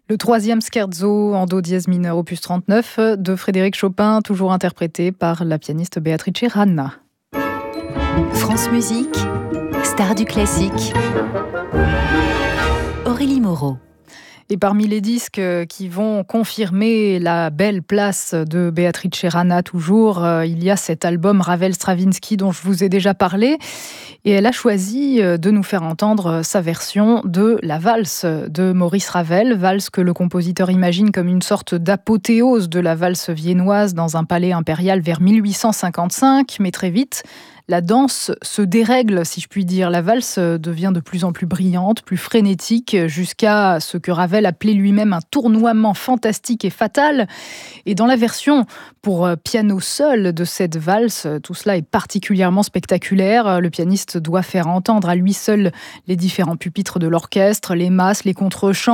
Le troisième scherzo en do dièse mineur opus 39 de Frédéric Chopin, toujours interprété par la pianiste Beatrice Ranna. France Musique, star du classique, Aurélie Moreau. Et parmi les disques qui vont confirmer la belle place de Beatrice Ranna toujours, il y a cet album Ravel-Stravinsky dont je vous ai déjà parlé. Et elle a choisi de nous faire entendre sa version de la valse de Maurice Ravel, valse que le compositeur imagine comme une sorte d'apothéose de la valse viennoise dans un palais impérial vers 1855, mais très vite, la danse se dérègle, si je puis dire. La valse devient de plus en plus brillante, plus frénétique, jusqu'à ce que Ravel appelait lui-même un tournoiement fantastique et fatal. Et dans la version pour piano seul de cette valse, tout cela est particulièrement spectaculaire. Le pianiste doit faire entendre à lui seul les différents pupitres de l'orchestre, les masses, les contrechants,